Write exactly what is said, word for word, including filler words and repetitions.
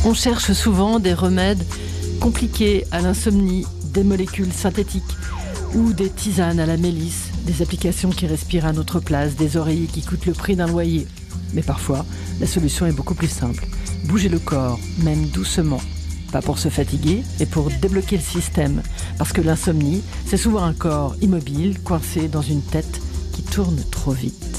On cherche souvent des remèdes compliqués à l'insomnie, des molécules synthétiques ou des tisanes à la mélisse, des applications qui respirent à notre place, des oreillers qui coûtent le prix d'un loyer. Mais parfois, la solution est beaucoup plus simple. Bouger le corps, même doucement. Pas pour se fatiguer, mais pour débloquer le système. Parce que l'insomnie, c'est souvent un corps immobile, coincé dans une tête qui tourne trop vite.